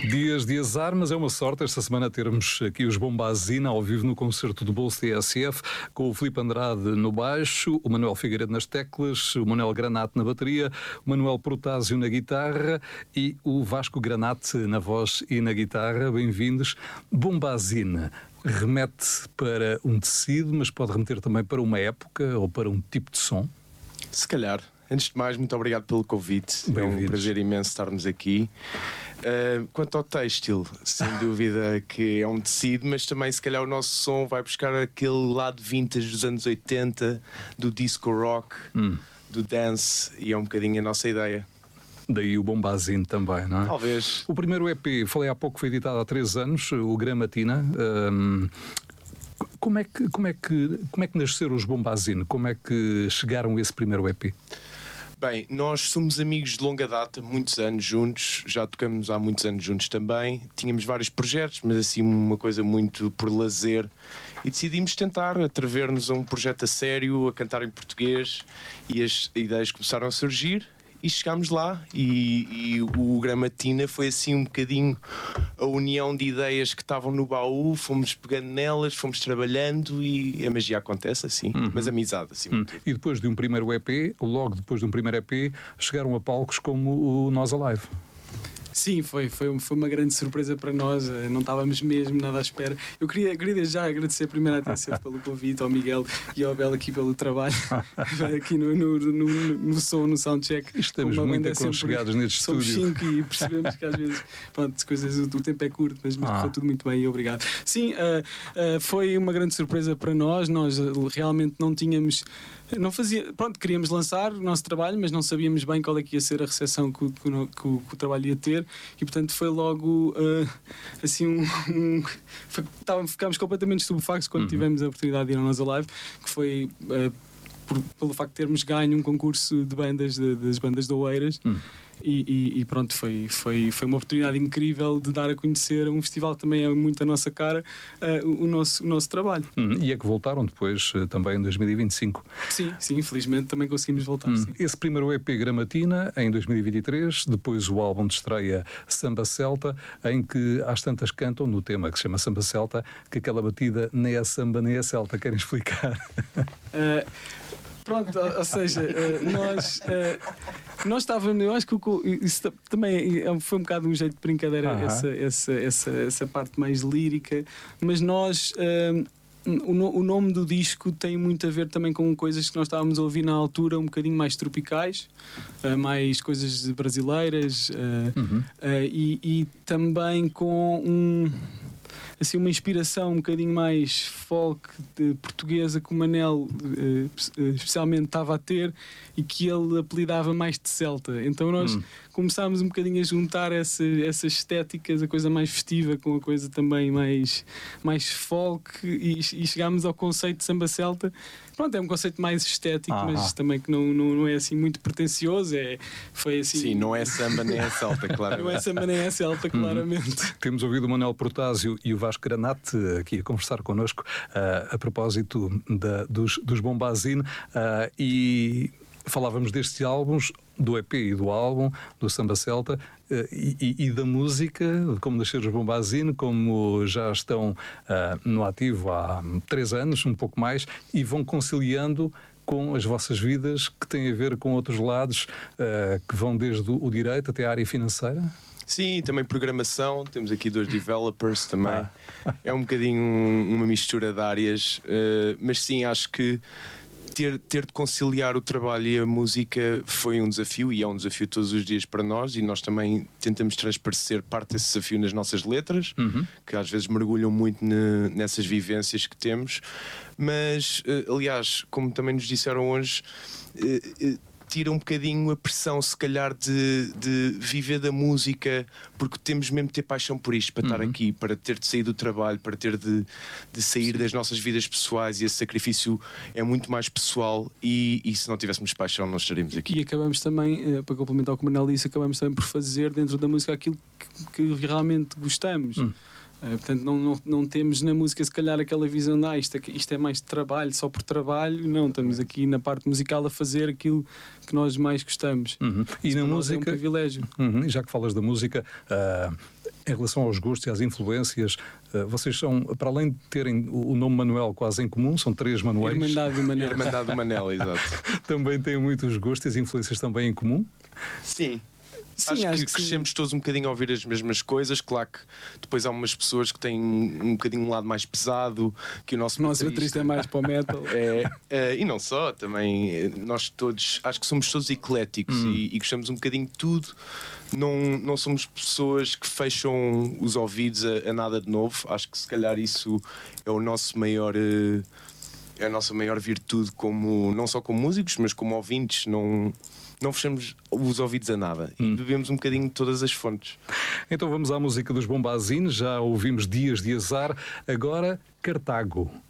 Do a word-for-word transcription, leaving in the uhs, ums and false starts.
Dias de azar, mas é uma sorte esta semana termos aqui os Bombazine ao vivo no concerto do Bolso T S F, com o Filipe Andrade no baixo, o Manuel Figueiredo nas teclas, o Manuel Granate na bateria, o Manuel Protásio na guitarra e o Vasco Granate na voz e na guitarra. Bem-vindos. Bombazine remete para um tecido, mas pode remeter também para uma época ou para um tipo de som? Se calhar. Antes de mais, muito obrigado pelo convite. É um prazer imenso estarmos aqui. Uh, quanto ao têxtil, sem dúvida que é um tecido, mas também se calhar o nosso som vai buscar aquele lado vintage dos anos oitenta, do disco rock, hum. do dance, e é um bocadinho a nossa ideia. Daí o Bombazine também, não é? Talvez. O primeiro E P, falei há pouco, foi editado há três anos, o Gramatina. Um, como, é que, como, é que, como é que nasceram os Bombazine? Como é que chegaram a esse primeiro E P? Bem, nós somos amigos de longa data, muitos anos juntos, já tocamos há muitos anos juntos também, tínhamos vários projetos, mas assim uma coisa muito por lazer, e decidimos tentar atrever-nos a um projeto a sério, a cantar em português, e as ideias começaram a surgir. E chegámos lá e, e o Gramatina foi assim um bocadinho a união de ideias que estavam no baú, fomos pegando nelas, fomos trabalhando e a magia acontece assim, uhum. mas amizade assim. Uhum. E depois de um primeiro E P, logo depois de um primeiro E P, chegaram a palcos como o Nós Alive. Sim, foi, foi, foi uma grande surpresa para nós, não estávamos mesmo nada à espera. Eu queria, queria desde já agradecer primeiro a T S F pelo convite, ao Miguel e ao Bel aqui pelo trabalho, aqui no, no, no, no som, no soundcheck. Estamos muito aconchegados neste estúdio. Somos cinco e percebemos que às vezes, pronto, coisas, o, o tempo é curto, mas, mas ah. correu tudo muito bem e obrigado. Sim, uh, uh, foi uma grande surpresa para nós, nós realmente não tínhamos... Não fazia, pronto, queríamos lançar o nosso trabalho, mas não sabíamos bem qual é que ia ser a recepção que o, que o, que o, que o trabalho ia ter, e portanto foi logo uh, assim um, um foi, ficámos completamente estupefactos quando uhum. tivemos a oportunidade de ir ao Nós Alive, que foi uh, por, pelo facto de termos ganho um concurso de bandas de, das bandas de Oeiras. Uhum. E, e, e pronto, foi, foi, foi uma oportunidade incrível de dar a conhecer um festival que também é muito a nossa cara, uh, o, nosso, o nosso trabalho. Hum, e é que voltaram depois, uh, também em dois mil e vinte e cinco. Sim, sim, infelizmente também conseguimos voltar. Hum. Sim. Esse primeiro E P Gramatina, em dois mil e vinte e três, depois o álbum de estreia Samba Celta, em que às tantas cantam no tema que se chama Samba Celta, que aquela batida nem é samba nem é celta. Querem explicar? Uh, Pronto, ou seja, nós, nós estávamos, eu acho que isso também foi um bocado um jeito de brincadeira, uh-huh. essa, essa, essa, essa parte mais lírica, mas nós, o nome do disco tem muito a ver também com coisas que nós estávamos a ouvir na altura, um bocadinho mais tropicais, mais coisas brasileiras, uh-huh. e, e também com um... assim, uma inspiração um bocadinho mais folk de, portuguesa que o Manel uh, especialmente estava a ter e que ele apelidava mais de celta. Então nós hum. começámos um bocadinho a juntar essa, essas estéticas, a coisa mais festiva com a coisa também mais, mais folk, e, e chegámos ao conceito de samba celta. Pronto, é um conceito mais estético, ah, mas ah. também que não, não, não é assim muito pretencioso. É, foi assim... Sim, não é samba nem é celta, claramente. Não é samba nem é celta, claramente. Hum. Temos ouvido o Manuel Protásio e o Vasco Granate aqui a conversar connosco uh, a propósito da, dos, dos Bombazine, uh, e falávamos destes álbuns, do E P e do álbum, do Samba Celta, uh, e, e da música, de como nasceram os Bombazine, como já estão uh, no ativo há três anos, um pouco mais, e vão conciliando com as vossas vidas que têm a ver com outros lados, uh, que vão desde o direito até a área financeira? Sim, também programação, temos aqui dois developers também, ah. é um bocadinho uma mistura de áreas, uh, mas sim, acho que ter, ter de conciliar o trabalho e a música foi um desafio, e é um desafio todos os dias para nós, e nós também tentamos transparecer parte desse desafio nas nossas letras, uhum. que às vezes mergulham muito ne, nessas vivências que temos, mas, uh, aliás, como também nos disseram hoje, uh, uh, tira um bocadinho a pressão, se calhar, de, de viver da música, porque temos mesmo de ter paixão por isto, para uhum. estar aqui, para ter de sair do trabalho, para ter de, de sair das nossas vidas pessoais, e esse sacrifício é muito mais pessoal, e, e se não tivéssemos paixão não estaríamos aqui. E acabamos também, para complementar o que o Manel disse, acabamos também por fazer dentro da música aquilo que, que realmente gostamos. Uhum. Uh, portanto, não, não, não temos na música, se calhar, aquela visão de ah, isto, isto é mais de trabalho, só por trabalho. Não, estamos aqui na parte musical a fazer aquilo que nós mais gostamos. Uhum. E na música, é um privilégio. Uhum. Já que falas da música, uh, em relação aos gostos e às influências, vocês são, para além de terem o nome Manuel quase em comum, são três Manuéis. Irmandade do Manel. Irmandade do Manel, exato. Também têm muitos gostos e influências também em comum? Sim. Sim, acho, acho que, que crescemos sim. todos um bocadinho a ouvir as mesmas coisas. Claro que depois há umas pessoas que têm um bocadinho um lado mais pesado que o nosso O nosso baterista é mais para o metal. É, é, e não só, também nós todos, acho que somos todos ecléticos hum. e, e gostamos um bocadinho de tudo. Não, não somos pessoas que fecham os ouvidos a, a nada de novo. Acho que se calhar isso é o nosso maior. É a nossa maior virtude, como, não só como músicos, mas como ouvintes. Não. Não fechamos os ouvidos a nada e hum. bebemos um bocadinho de todas as fontes. Então vamos à música dos Bombazine. Já ouvimos Dias de Azar, agora Cartago.